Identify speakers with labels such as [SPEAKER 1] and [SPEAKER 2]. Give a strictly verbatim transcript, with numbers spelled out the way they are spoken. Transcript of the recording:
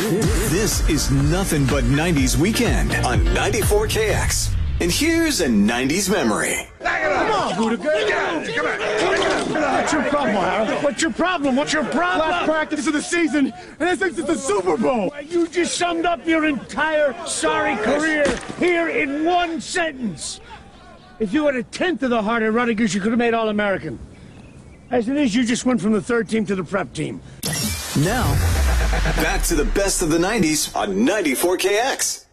[SPEAKER 1] This is nothing but nineties weekend on ninety-four K X. And here's a nineties memory.
[SPEAKER 2] Come on, Buddha. Come on. What's your problem, O'Hara? What's your problem? What's your problem? Last practice of the season, and this thinks it's the Super Bowl. You just summed up your entire sorry career here in one sentence. If you had a tenth of the heart of Rutgers, you could have made All-American. As it is, you just went from the third team to the prep team.
[SPEAKER 1] Now, back to the best of the nineties on ninety-four K X.